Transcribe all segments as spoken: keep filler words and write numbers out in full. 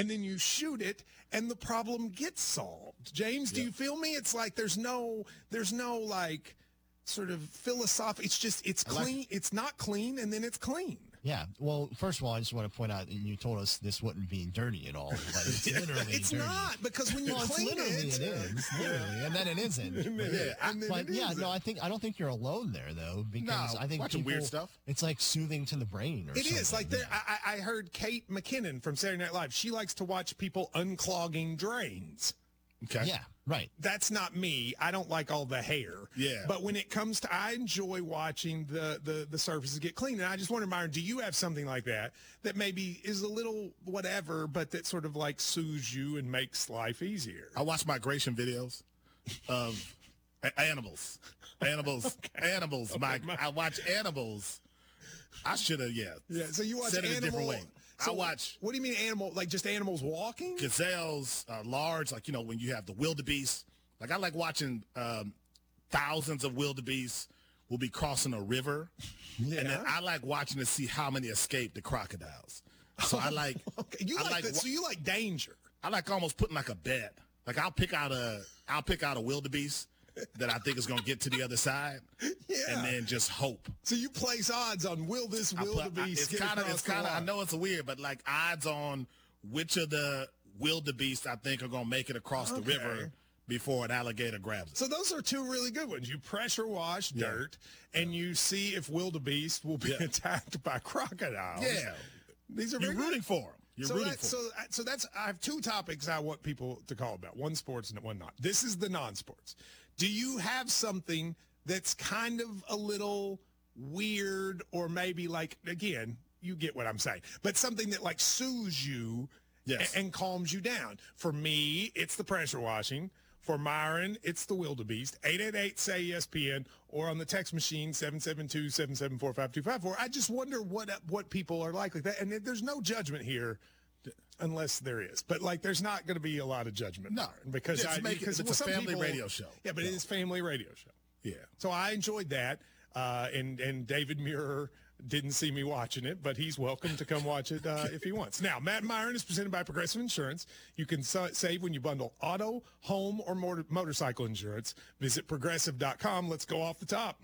and then you shoot it, and the problem gets solved. James, do yeah. you feel me? It's like there's no, there's no like sort of philosophy. It's just it's clean. Like, it's not clean, and then it's clean. Yeah. Well, first of all, I just want to point out, and you told us this wouldn't be dirty at all. But it's literally It's dirty. not, because when you well, clean literally it, it is, literally, and then it isn't. And then, yeah, and then but it yeah, isn't. no, I think I don't think you're alone there though, because No, I think watching people, weird stuff. It's like soothing to the brain. Or It something. is like there. I, I heard Kate McKinnon from Saturday Night Live. She likes to watch people unclogging drains. Okay. Yeah. Right. That's not me. I don't like all the hair. Yeah. But when it comes to, I enjoy watching the, the, the surfaces get clean. And I just wonder, Myron, do you have something like that that maybe is a little whatever, but that sort of like soothes you and makes life easier? I watch migration videos of a- animals. Animals. okay. Animals, okay, Mike. My- I watch animals. I should have, yeah. Yeah, so you watch said it animal, a different way. So I watch. What do you mean animal? Like just animals walking? Gazelles, uh, large, like, you know, when you have the wildebeest. Like, I like watching um, thousands of wildebeest will be crossing a river. Yeah. And then I like watching to see how many escape the crocodiles. So I like. okay. You I like, like the, so you like danger. I like almost putting like a bet. Like I'll pick out a, I'll pick out a wildebeest that I think is going to get to the other side. Yeah. And then just hope. So you place odds on will this I put- I- wildebeest It's get kind of, across it's kind the of. I line? know it's weird, but like odds on which of the wildebeest I think are going to make it across the Okay. river before an alligator grabs it. So those are two really good ones. You pressure wash Yeah. dirt, and you see if wildebeest will be Yeah. attacked by crocodiles. Yeah. These are You're very good. rooting for them. You're so rooting that, for so, 'em. so that's I have two topics I want people to call about. One sports and one not. This is the non-sports. Do you have something that's kind of a little weird, or maybe like, again, you get what I'm saying, but something that like soothes you Yes. a- and calms you down? For me, it's the pressure washing. For Myron, it's the wildebeest. eight eight eight, S A Y E S P N, or on the text machine, seven seven two, seven seven four, five two five four. I just wonder what what people are like like that. And there's no judgment here unless there is. But, like, there's not going to be a lot of judgment, No. Myron, because Just I, make it- because it's well, a some family people- radio show. Yeah, but it So. is family radio show. Yeah. So I enjoyed that. Uh, and, and David Muir didn't see me watching it, but he's welcome to come watch it uh, if he wants. Now, Matt and Myron is presented by Progressive Insurance. You can sa- save when you bundle auto, home, or motor- motorcycle insurance. Visit progressive dot com. Let's go off the top.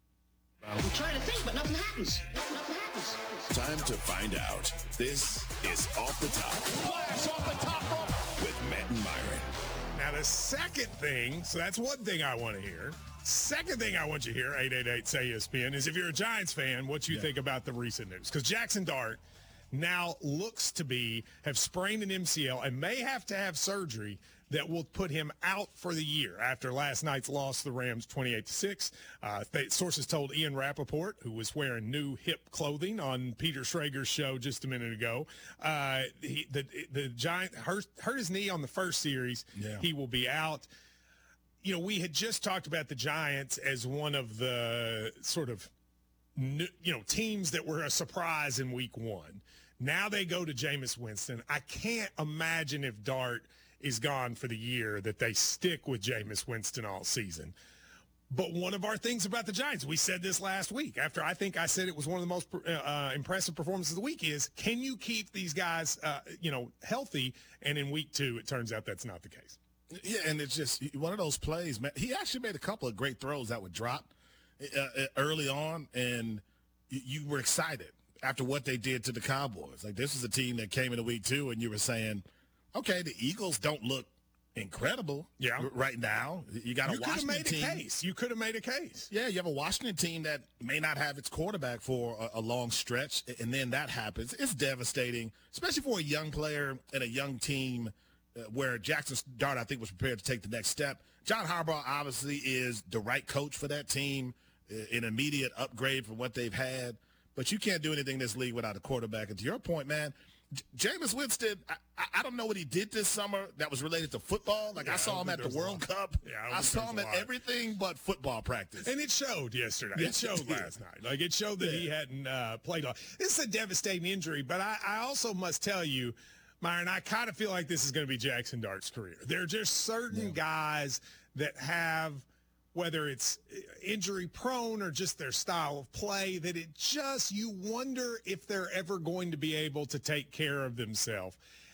I'm trying to think, but nothing happens. Nothing happens. Time to find out. This is Off the Top. Blast off the top rope. With Matt and Myron. Now, the second thing, so that's one thing I want to hear. Second thing I want you to hear, eight eight eight, S A Y E S P N, is if you're a Giants fan, what you Yeah. think about the recent news. Because Jackson Dart now looks to be, have sprained an M C L and may have to have surgery that will put him out for the year after last night's loss to the Rams twenty-eight to six. Uh, they, sources told Ian Rappaport, who was wearing new hip clothing on Peter Schrager's show just a minute ago, uh, he, the, the Giant hurt, hurt his knee on the first series. Yeah. He will be out. You know, we had just talked about the Giants as one of the sort of, new, you know, teams that were a surprise in week one. Now they go to Jameis Winston. I can't imagine if Dart is gone for the year that they stick with Jameis Winston all season. But one of our things about the Giants, we said this last week, after I think I said it was one of the most uh, impressive performances of the week, is can you keep these guys, uh, you know, healthy? And in week two, it turns out that's not the case. Yeah, and it's just one of those plays, man. He actually made a couple of great throws that would drop uh, early on, and you, you were excited after what they did to the Cowboys. Like, this is a team that came into week two, and you were saying, okay, the Eagles don't look incredible Yeah. right now. You got a You could have Washington made a team. case. You could have made a case. Yeah, you have a Washington team that may not have its quarterback for a, a long stretch, and then that happens. It's devastating, especially for a young player and a young team uh, where Jackson Dart, I think, was prepared to take the next step. John Harbaugh obviously is the right coach for that team, uh, an immediate upgrade from what they've had. But you can't do anything in this league without a quarterback. And to your point, man, J- Jameis Winston, I, I, I don't know what he did this summer that was related to football. Like, Yeah, I saw I don't him at think the there's a World lot. Cup. Yeah, I don't I think saw there's him a at lot. everything but football practice. And it showed yesterday. Yes, it showed it did. last night. Like, it showed that he hadn't uh, played on. This is a devastating injury, but I, I also must tell you, Myron, I kind of feel like this is going to be Jackson Dart's career. There are just certain guys that have, whether it's injury prone or just their style of play, that it just, you wonder if they're ever going to be able to take care of themselves.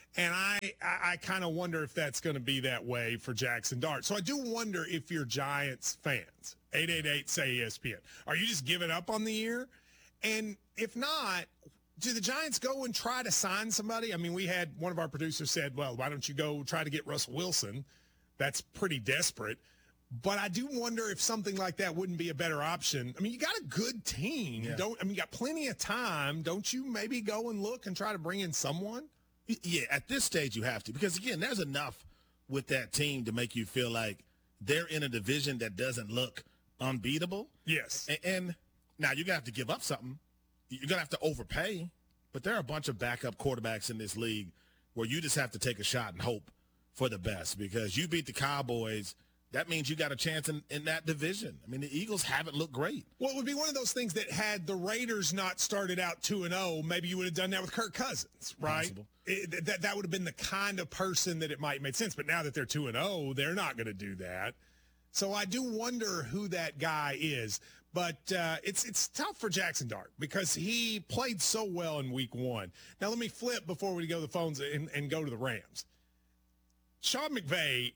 And I, I, I kind of wonder if that's going to be that way for Jackson Dart. So I do wonder if you're Giants fans, eight eight eight, say E S P N, are you just giving up on the year? And if not, do the Giants go and try to sign somebody? I mean, we had one of our producers said, well, why don't you go try to get Russell Wilson? That's pretty desperate. But I do wonder if something like that wouldn't be a better option. I mean, you got a good team. Yeah. Don't I mean, you got plenty of time. Don't you maybe go and look and try to bring in someone? Yeah, at this stage you have to, because again, there's enough with that team to make you feel like they're in a division that doesn't look unbeatable. Yes. And, and now you're gonna have to give up something. You're gonna have to overpay. But there are a bunch of backup quarterbacks in this league where you just have to take a shot and hope for the best, because you beat the Cowboys. That means you got a chance in, in that division. I mean, the Eagles haven't looked great. Well, it would be one of those things that had the Raiders not started out two and oh, maybe you would have done that with Kirk Cousins, right? Possible. It, that, that would have been the kind of person that it might make sense. But now that they're two and oh, they're not going to do that. So I do wonder who that guy is. But uh, it's it's tough for Jackson Dart because he played so well in week one. Now, let me flip before we go to the phones and, and go to the Rams. Sean McVay,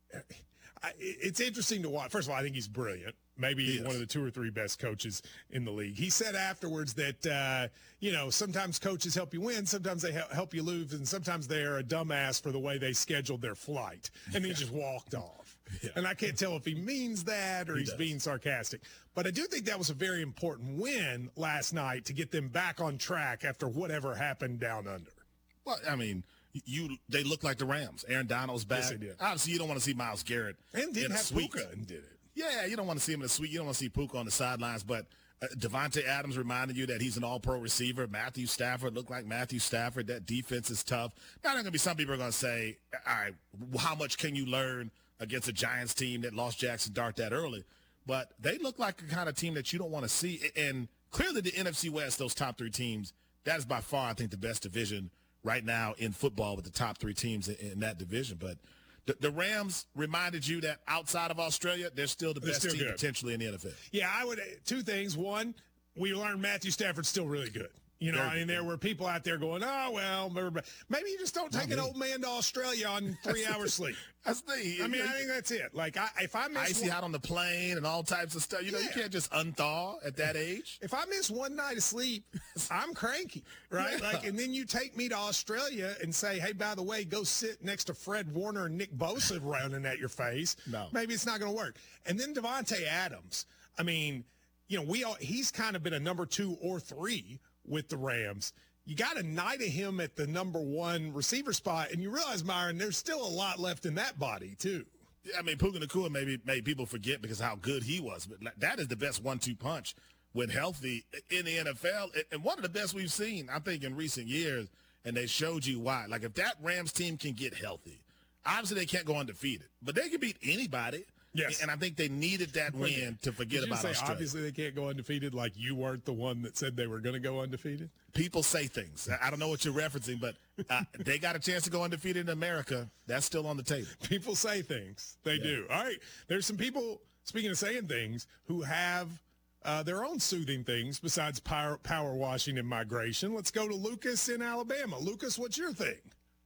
I, it's interesting to watch. First of all, I think he's brilliant. Maybe He is. one of the two or three best coaches in the league. He said afterwards that, uh, you know, sometimes coaches help you win, sometimes they hel- help you lose, and sometimes they're a dumbass for the way they scheduled their flight. And he just walked off. Yeah. And I can't tell if he means that or He he's does. being sarcastic. But I do think that was a very important win last night to get them back on track after whatever happened down under. Well, I mean, you they look like the Rams. Aaron Donald's back. Yes, they did. Obviously, you don't want to see Myles Garrett And in didn't a have suite. Puka and did it. Yeah, you don't want to see him in a suite. You don't want to see Puka on the sidelines. But uh, Devontae Adams reminded you that he's an all-pro receiver. Matthew Stafford looked like Matthew Stafford. That defense is tough. Now, there are going to be some people are going to say, all right, how much can you learn against a Giants team that lost Jackson Dart that early? But they look like the kind of team that you don't want to see. And clearly the N F C West, those top three teams, that is by far, I think, the best division right now in football with the top three teams in, in that division. But the, the Rams reminded you that outside of Australia, they're still the They're best still team good. potentially in the N F L. Yeah, I would. Two things. One, we learned Matthew Stafford's still really good. You know, Very I mean, good. there were people out there going, oh, well, maybe you just don't take an me. old man to Australia on three hours sleep. That's the thing. I mean, I think that's it. Like, I, if I miss icy one, out on the plane and all types of stuff. You know, you Yeah. can't just unthaw at that age. if I miss one night of sleep, I'm cranky, right? Yeah. Like, and then you take me to Australia and say, hey, by the way, go sit next to Fred Warner and Nick Bosa running at your face. No. Maybe it's not going to work. And then Devontae Adams. I mean, you know, we all, he's kind of been a number two or three with the Rams. You got a night of him at the number one receiver spot, and you realize, Myron, there's still a lot left in that body, too. I mean, Puka Nacua maybe made people forget because of how good he was. But like, that is the best one two punch when healthy in the N F L. And one of the best we've seen, I think, in recent years. And they showed you why. Like, if that Rams team can get healthy, obviously they can't go undefeated. But they can beat anybody. Yes. And I think they needed that win to forget Did you about say Australia. obviously they can't go undefeated, like you weren't the one that said they were going to go undefeated? People say things. I don't know what you're referencing, but uh, they got a chance to go undefeated in America. That's still on the table. People say things. They do. All right. There's some people, speaking of saying things, who have uh, their own soothing things besides power, power washing and migration. Let's go to Lucas in Alabama. Lucas, what's your thing?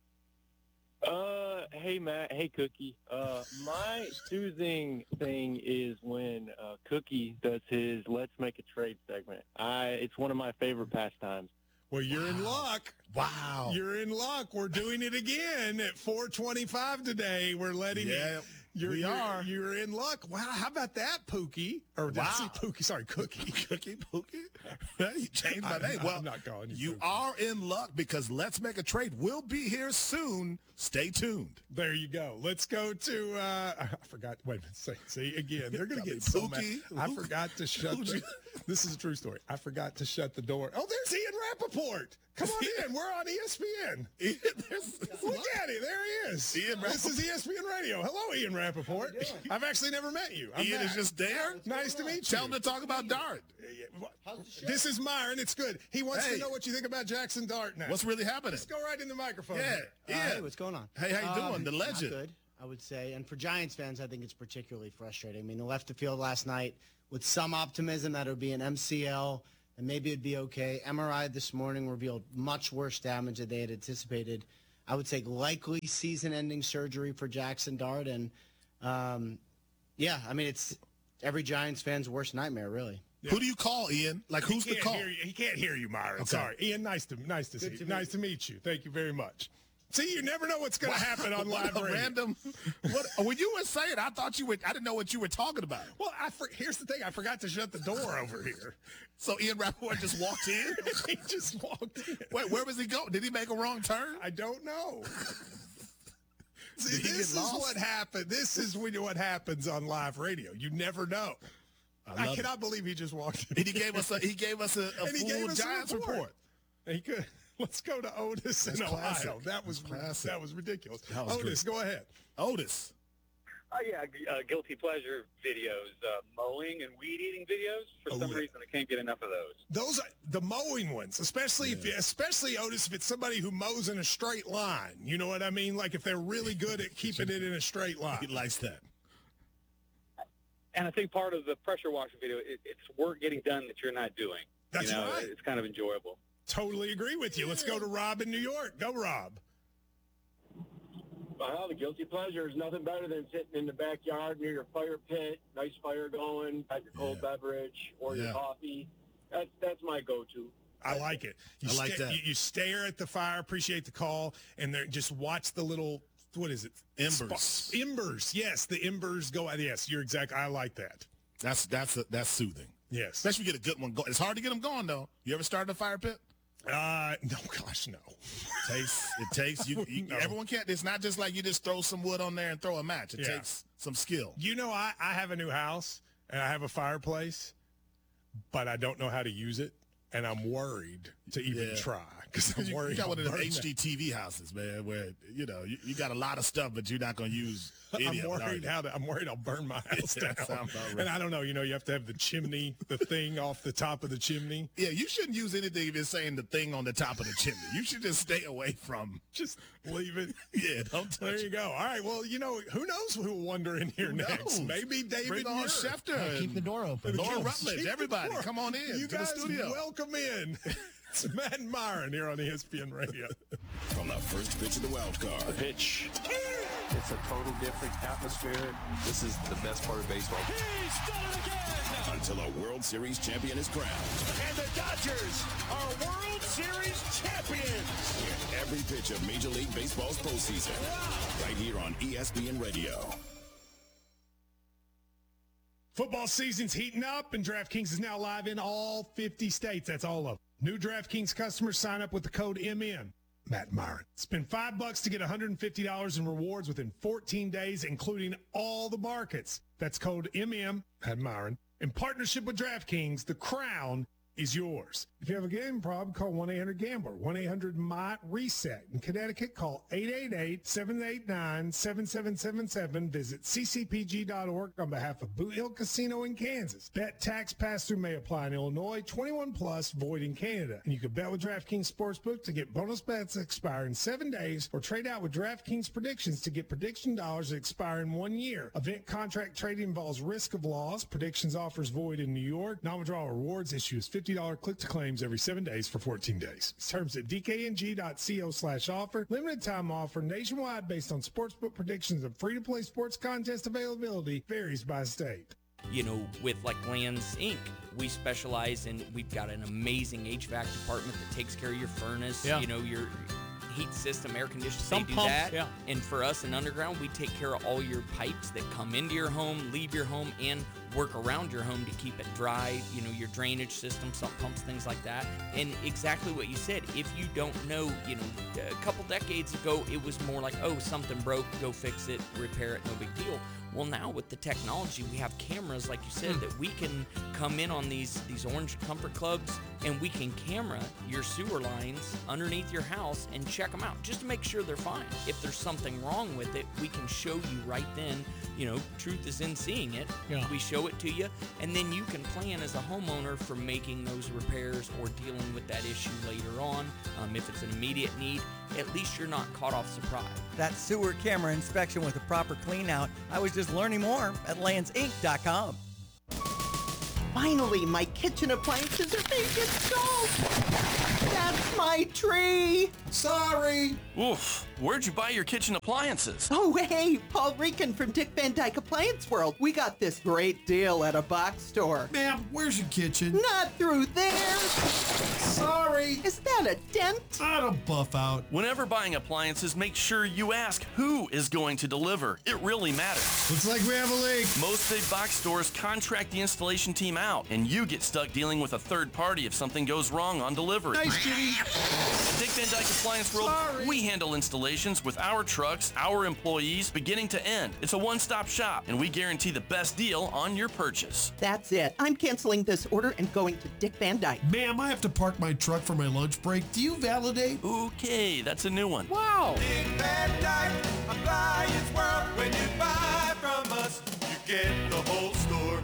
Uh, hey Matt, hey Cookie. Uh, my soothing thing is when uh, Cookie does his "Let's Make a Trade" segment. I, it's one of my favorite pastimes. Well, you're in luck. Wow. You're in luck. We're doing it again at four twenty-five today. We're letting Yeah, you. You're, we you're, are. You're in luck. Wow. How about that, Pookie? Or did I say Wow. Pookie? Sorry, Cookie. Cookie Pookie? You changed my I'm name. not- Well, I'm not calling you you Pookie. are in luck because Let's Make a Trade will be here soon. Stay tuned. There you go. Let's go to, uh, I forgot, wait a minute, see, see again, they're going to Got me get so mad. Pookie. I forgot to shut the, this is a true story. I forgot to shut the door. Oh, there's Ian Rappaport. Come on in. We're on E S P N. Look at him. There he is. Ian This is E S P N Radio. Hello, Ian Rappaport. I've actually never met you. I'm Ian is back. just there. Nice to meet Tell you. him to talk about Dart. This is Myron. It's good. He wants Hey. to know what you think about Jackson Dart now. What's really happening? Let's go right in the microphone. Yeah, here. Uh, Ian. hey, what's going on? Hey, how you doing? Um, The legend. Not good, I would say. And for Giants fans, I think it's particularly frustrating. I mean, they left the field last night with some optimism that it would be an M C L and maybe it'd be okay. M R I this morning revealed much worse damage than they had anticipated. I would say likely season-ending surgery for Jackson Dart. And, um, yeah, I mean, it's every Giants fan's worst nightmare, really. Yeah. Who do you call, Ian? Like, who's he the call? Hear you. He can't hear you, Myron. Okay. Sorry. Ian, nice to nice to Good see to you. Nice meet to meet you. Thank you very much. See, you never know what's going to happen on What live a radio. random. What, when you were saying, I thought you were. I didn't know what you were talking about. Well, I for, here's the thing. I forgot to shut the door over here. So Ian Rappaport just walked in. He just walked in. Wait, where was he going? Did he make a wrong turn? I don't know. See, Did he this get is lost? what happened. This is when what happens on live radio. You never know. I, love cannot believe he just walked in. And he gave us a he gave us a, a And he full gave us a Giants report. report. He could. Let's go to Otis in That's Ohio. classic. That was That's classic. that was ridiculous. That was Otis, great. go ahead. Otis. Oh, yeah, uh, guilty pleasure videos, uh, mowing and weed eating videos. For Oh, some yeah. reason, I can't get enough of those. Those are the mowing ones, especially if, especially Otis, if it's somebody who mows in a straight line. You know what I mean? Like if they're really good at keeping it in a straight He line. likes that. And I think part of the pressure washer video, it, it's work getting done that you're not doing. That's you know, right. It's kind of enjoyable. Totally agree with you. Let's go to Rob in New York. Go, Rob. Well, the guilty pleasure is nothing better than sitting in the backyard near your fire pit, nice fire going, have your cold Yeah. beverage or Yeah. your coffee. That's that's my go-to. I like it. You I like sta- that. You, you stare at the fire, appreciate the call, and then just watch the little, what is it? Embers. Spa- embers. Yes, the embers go. Yes, you're exact. I like that. That's that's a, that's soothing. Yes. Especially if you get a good one going. It's hard to get them going though. You ever started a fire pit? Uh, no, gosh, no. It takes it takes you. you No. Everyone can't. It's not just like you just throw some wood on there and throw a match. It Yeah. takes some skill. You know, I, I have a new house and I have a fireplace, but I don't know how to use it, and I'm worried to even Yeah. try because I'm You, worried. you got I'll one of them burn H that. D T V houses, man, where you know you, you got a lot of stuff, but you're not going to use any I'm of it. are worried you? how to, I'm worried I'll burn my house Yeah, down. sounds about right. And I don't know, you know, you have to have the chimney, the thing off the top of the chimney. Yeah, you shouldn't use anything if it's saying the thing on the top of the chimney. You should just stay away from. Just leave it. Yeah, don't touch There you it. go. All right. Well, you know, who knows who will wander in here Who next? knows? Maybe David Bring on Muir. Schefter. Yeah, keep and the door open. Laura Keep Rutledge, the everybody, door. come on in You to guys, the studio. welcome in. It's Matt and Myron here on E S P N Radio. From the first pitch of the wild card Pitch. It's a total different atmosphere. This is the best part of baseball. until a World Series champion is crowned. And the Dodgers are World Series champions. Hear every pitch of Major League Baseball's postseason. Right here on E S P N Radio. Football season's heating up, and DraftKings is now live in all fifty states. That's all of them. New DraftKings customers sign up with the code M M. Matt Myron. Spend five bucks to get one hundred fifty dollars in rewards within fourteen days, including all the markets. That's code M M, Matt Myron. In partnership with DraftKings, the crown is yours. If you have a gambling problem, call one eight hundred gambler, one eight hundred M Y reset. In Connecticut, call eight eight eight, seven eight nine, seven seven seven seven. Visit c c p g dot org on behalf of Boot Hill Casino in Kansas. Bet tax pass-through may apply in Illinois, twenty-one plus, void in Canada. And you can bet with DraftKings Sportsbook to get bonus bets that expire in seven days or trade out with DraftKings Predictions to get prediction dollars that expire in one year. Event contract trading involves risk of loss. Predictions offers void in New York. Non-withdrawal rewards issues fifty dollars click-to-claims every seven days for fourteen days. Terms at d k n g dot co slash offer. Limited time offer nationwide based on sportsbook predictions and free-to-play sports contest availability varies by state. You know, with like Lands Incorporated, we specialize in, we've got an amazing H V A C department that takes care of your furnace, Yeah. you know, your heat system, air conditioning, Some they do pumps, that. yeah. And for us in Underground, we take care of all your pipes that come into your home, leave your home, and work around your home to keep it dry, you know, your drainage system, sump pumps, things like that. And exactly what you said, if you don't know, you know, a couple decades ago, it was more like, oh, something broke, go fix it, repair it, no big deal. Well, now with the technology, we have cameras, like you said, that we can come in on these these orange comfort clubs, and we can camera your sewer lines underneath your house and check them out just to make sure they're fine. If there's something wrong with it, we can show you right then. You know, truth is in seeing it. Yeah. We show it to you, and then you can plan as a homeowner for making those repairs or dealing with that issue later on. Um, if it's an immediate need, at least you're not caught off surprise. That sewer camera inspection with a proper clean out. I was just learning more at lands inc dot com. Finally, my kitchen appliances are being installed. That's my tree. Sorry. Oof. where'd you buy your kitchen appliances? Oh, hey, Paul Rican from Dick Van Dyke Appliance World. We got this great deal at a box store. Ma'am, where's your kitchen? Not through there. Sorry. Is that a dent? I don't buff out. Whenever buying appliances, make sure you ask who is going to deliver. It really matters. Looks like we have a leak. Most big box stores contract the installation team out, and you get stuck dealing with a third party if something goes wrong on delivery. Nice, Jimmy. Dick Van Dyke Appliance World, Sorry. we handle installations with our trucks, our employees, beginning to end. It's a one-stop shop, and we guarantee the best deal on your purchase. That's it. I'm canceling this order and going to Dick Van Dyke. Ma'am, I have to park my truck for my lunch break. Do you validate? Okay, that's a new one. Wow. Dick Van Dyke Appliance World. When you buy from us, you get the whole store.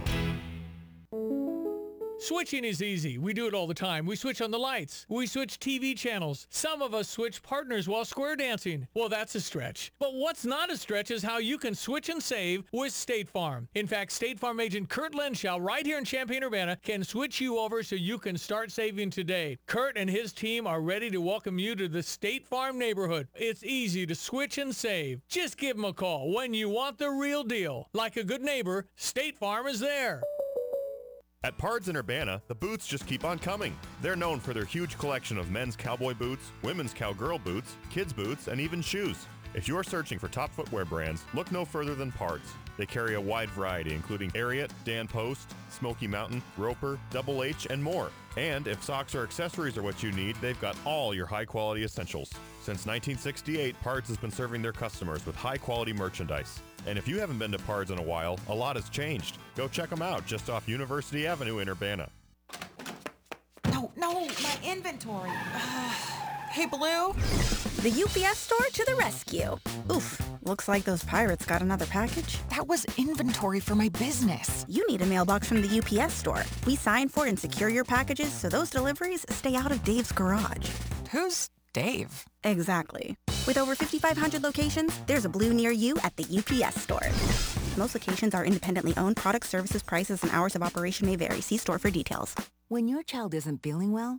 Switching is easy. We do it all the time. We switch on the lights. We switch T V channels. Some of us switch partners while square dancing. Well, that's a stretch. But what's not a stretch is how you can switch and save with State Farm. In fact, State Farm agent Kurt Lenschow right here in Champaign-Urbana can switch you over so you can start saving today. Kurt and his team are ready to welcome you to the State Farm neighborhood. It's easy to switch and save. Just give them a call when you want the real deal. Like a good neighbor, State Farm is there. At Pards in Urbana, the boots just keep on coming. They're known for their huge collection of men's cowboy boots, women's cowgirl boots, kids' boots, and even shoes. If you're searching for top footwear brands, look no further than Pards. They carry a wide variety, including Ariat, Dan Post, Smoky Mountain, Roper, Double H, and more. And if socks or accessories are what you need, they've got all your high-quality essentials. Since nineteen sixty-eight, Pards has been serving their customers with high-quality merchandise. And if you haven't been to Pards in a while, a lot has changed. Go check them out just off University Avenue in Urbana. No, no, my inventory. Hey, Blue? The U P S store to the rescue. Oof, looks like those pirates got another package. That was inventory for my business. You need a mailbox from the U P S store. We sign for and secure your packages so those deliveries stay out of Dave's garage. Who's Dave? Exactly. With over fifty-five hundred locations, there's a Blue near you at the U P S store. Most locations are independently owned. Products, services, prices, and hours of operation may vary. See store for details. When your child isn't feeling well,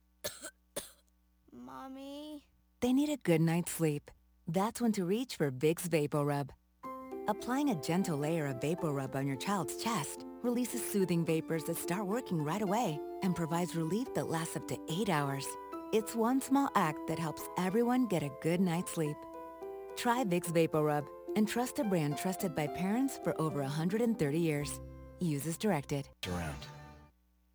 Mommy? They need a good night's sleep. That's when to reach for Vicks VapoRub. Applying a gentle layer of VapoRub on your child's chest releases soothing vapors that start working right away and provides relief that lasts up to eight hours. It's one small act that helps everyone get a good night's sleep. Try Vicks VapoRub and trust a brand trusted by parents for over one hundred thirty years. Use as directed. Around.